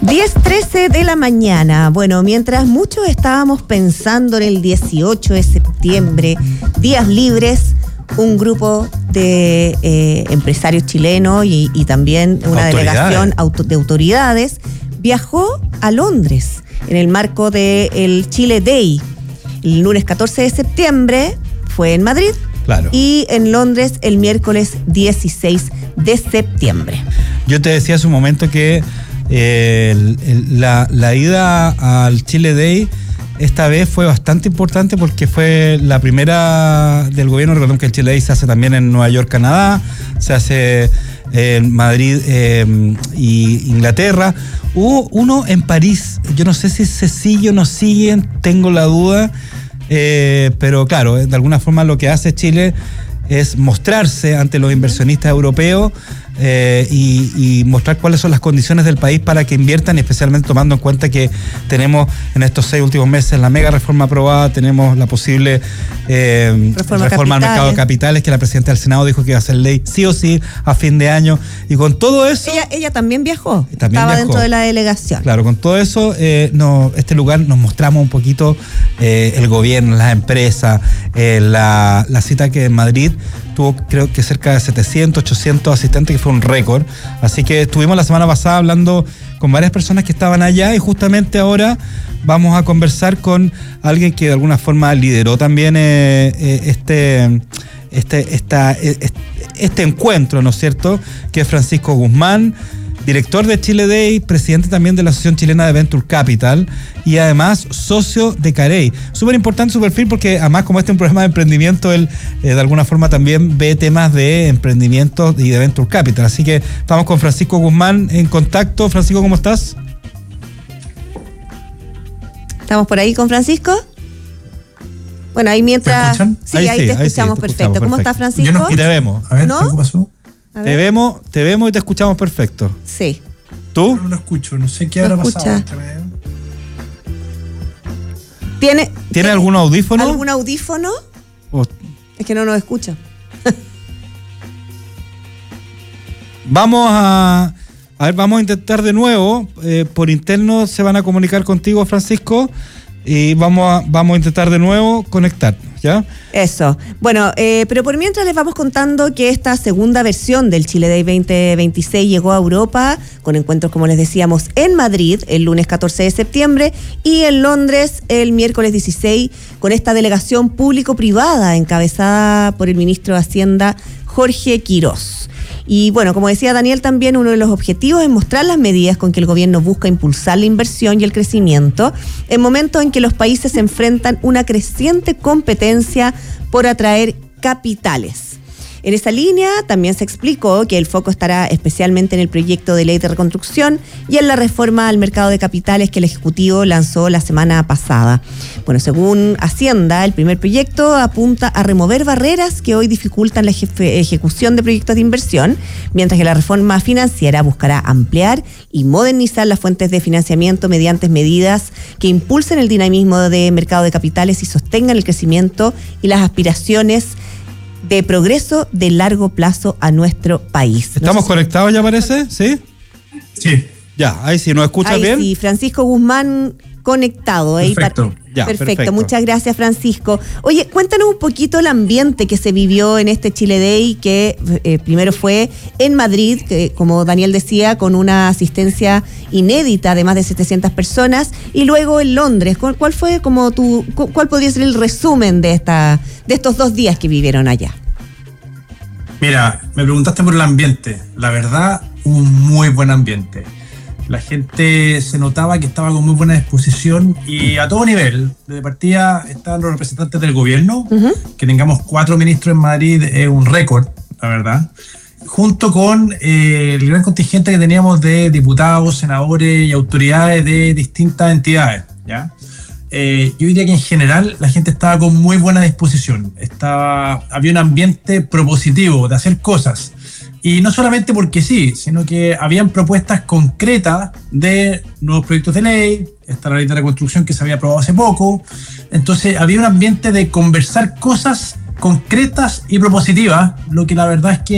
10:13 de la mañana. Bueno, mientras muchos estábamos pensando en el 18 de septiembre, días libres, un grupo de empresarios chilenos y también una delegación de autoridades viajó a Londres en el marco del Chile Day. El lunes 14 de septiembre fue en Madrid. Claro. Y en Londres el miércoles 16 de septiembre. Yo te decía hace un momento que la ida al Chile Day esta vez fue bastante importante porque fue la primera del gobierno. Recordemos que el Chile Day se hace también en Nueva York, Canadá, se hace en Madrid y Inglaterra. Hubo uno en París, yo no sé si se sigue o no siguen, tengo la duda, pero claro, de alguna forma lo que hace Chile es mostrarse ante los inversionistas europeos y mostrar cuáles son las condiciones del país para que inviertan, especialmente tomando en cuenta que tenemos en estos 6 últimos meses la mega reforma aprobada, tenemos la posible reforma al mercado de capitales, que la presidenta del Senado dijo que iba a ser ley sí o sí a fin de año, y con todo eso... Ella también viajó, estaba dentro de la delegación. Claro, con todo eso, este lugar nos mostramos un poquito el gobierno, las empresas, la cita que en Madrid tuvo creo que cerca de 700, 800 asistentes, que fue un récord. Así que estuvimos la semana pasada hablando con varias personas que estaban allá y justamente ahora vamos a conversar con alguien que de alguna forma lideró también este encuentro, ¿no es cierto? Que es Francisco Guzmán, director de Chile Day, presidente también de la Asociación Chilena de Venture Capital y además socio de Carey. Súper importante su perfil porque además, como este es un programa de emprendimiento, él de alguna forma también ve temas de emprendimiento y de Venture Capital. Así que estamos con Francisco Guzmán en contacto. Francisco, ¿cómo estás? ¿Estamos por ahí con Francisco? Bueno, ahí mientras... ¿Me escuchan? Sí, ahí te escuchamos perfecto. ¿Cómo estás, Francisco? Yo no, y te vemos. A ver, ¿no? ¿qué pasó? Te vemos y te escuchamos perfecto. Sí. ¿Tú? No lo escucho, no sé qué habrá pasado. ¿Tiene algún audífono? ¿Algún audífono? Es que no nos escucha. Vamos a intentar de nuevo. Por interno se van a comunicar contigo, Francisco, y vamos a intentar de nuevo conectarnos, ¿ya? Eso. Bueno, pero por mientras les vamos contando que esta segunda versión del Chile Day 2026 llegó a Europa con encuentros, como les decíamos, en Madrid el lunes 14 de septiembre y en Londres el miércoles 16 con esta delegación público-privada encabezada por el ministro de Hacienda Jorge Quirós. Y bueno, como decía Daniel también, uno de los objetivos es mostrar las medidas con que el gobierno busca impulsar la inversión y el crecimiento en momentos en que los países se enfrentan una creciente competencia por atraer capitales. En esa línea también se explicó que el foco estará especialmente en el proyecto de ley de reconstrucción y en la reforma al mercado de capitales que el Ejecutivo lanzó la semana pasada. Bueno, según Hacienda, el primer proyecto apunta a remover barreras que hoy dificultan la ejecución de proyectos de inversión, mientras que la reforma financiera buscará ampliar y modernizar las fuentes de financiamiento mediante medidas que impulsen el dinamismo de mercado de capitales y sostengan el crecimiento y las aspiraciones de progreso de largo plazo a nuestro país. ¿Estamos conectados ya, parece? ¿Sí? Sí. Ya, ahí sí, ¿nos escuchas bien? Sí, Francisco Guzmán conectado. Perfecto. Ya, perfecto, muchas gracias, Francisco. Oye, cuéntanos un poquito el ambiente que se vivió en este Chile Day, que primero fue en Madrid, que, como Daniel decía, con una asistencia inédita de más de 700 personas, y luego en Londres. ¿Cuál fue cuál podría ser el resumen de estos 2 días que vivieron allá? Mira, me preguntaste por el ambiente. La verdad, un muy buen ambiente. La gente se notaba que estaba con muy buena disposición y a todo nivel. De partida estaban los representantes del gobierno. Que tengamos 4 ministros en Madrid es un récord, la verdad. Junto con el gran contingente que teníamos de diputados, senadores y autoridades de distintas entidades, ¿ya? Yo diría que en general la gente estaba con muy buena disposición. Había un ambiente propositivo de hacer cosas. Y no solamente porque sí, sino que habían propuestas concretas de nuevos proyectos de ley, esta ley de reconstrucción que se había aprobado hace poco. Entonces había un ambiente de conversar cosas concretas y propositivas, lo que la verdad es que